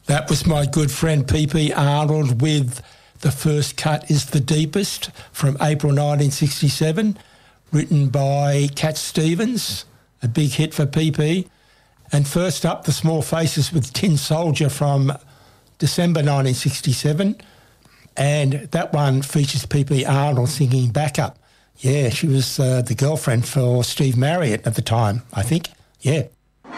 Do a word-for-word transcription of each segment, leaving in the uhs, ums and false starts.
That was my good friend P P Arnold with The First Cut is the Deepest from April nineteen sixty-seven, written by Cat Stevens, a big hit for P P. And first up, The Small Faces with Tin Soldier from December nineteen sixty-seven. And that one features P P Arnold singing backup. Yeah, she was uh, the girlfriend for Steve Marriott at the time, I think. Yeah.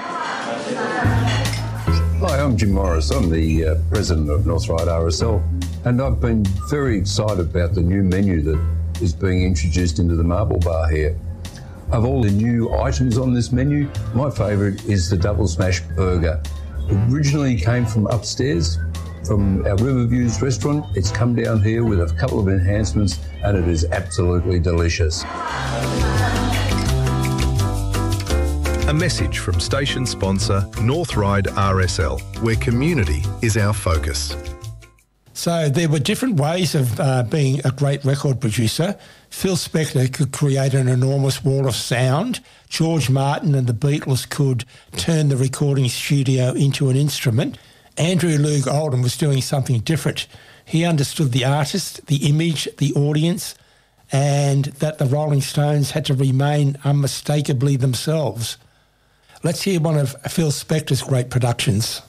Hi, I'm Jim Morris. I'm the uh, president of North Ryde R S L, and I've been very excited about the new menu that is being introduced into the Marble Bar here. Of all the new items on this menu, my favourite is the Double Smash Burger. It originally came from upstairs, from our Riverviews restaurant. It's come down here with a couple of enhancements, and it is absolutely delicious. A message from station sponsor North Ryde R S L, where community is our focus. So there were different ways of uh, being a great record producer. Phil Spector could create an enormous wall of sound. George Martin and the Beatles could turn the recording studio into an instrument. Andrew Loog Oldham was doing something different. He understood the artist, the image, the audience, and that the Rolling Stones had to remain unmistakably themselves. Let's hear one of Phil Spector's great productions.